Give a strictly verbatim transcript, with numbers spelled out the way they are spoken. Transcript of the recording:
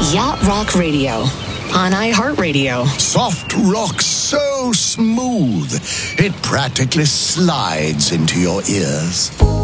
Yacht Rock Radio on iHeartRadio. Soft rock so smooth, it practically slides into your ears.